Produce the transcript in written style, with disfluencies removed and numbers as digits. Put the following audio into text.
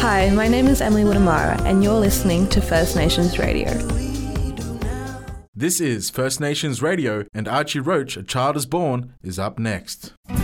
Hi, my name is Emily Woodamara, and you're listening to First Nations Radio. This is First Nations Radio, and Archie Roach, A Child is Born, is up next.